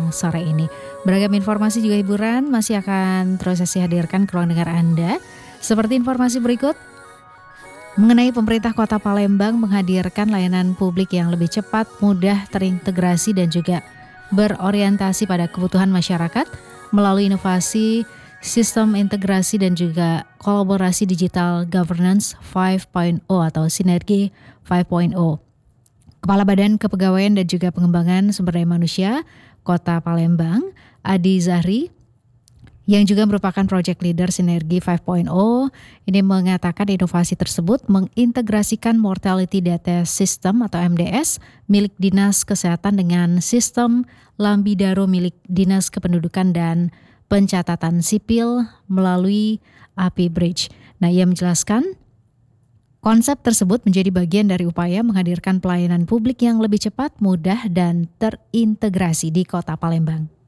sore ini. Beragam informasi juga hiburan masih akan terus saya hadirkan ke ruang dengar Anda. Seperti informasi berikut, mengenai pemerintah Kota Palembang menghadirkan layanan publik yang lebih cepat, mudah, terintegrasi dan juga berorientasi pada kebutuhan masyarakat melalui inovasi sistem integrasi dan juga kolaborasi digital governance 5.0 atau sinergi 5.0. Kepala Badan Kepegawaian dan juga Pengembangan Sumber Daya Manusia Kota Palembang, Adi Zahri, yang juga merupakan project leader Sinergi 5.0, ini mengatakan inovasi tersebut mengintegrasikan Mortality Data System atau MDS milik Dinas Kesehatan dengan sistem Lambidaro milik Dinas Kependudukan dan Pencatatan Sipil melalui API Bridge. Nah, ia menjelaskan konsep tersebut menjadi bagian dari upaya menghadirkan pelayanan publik yang lebih cepat, mudah, dan terintegrasi di Kota Palembang.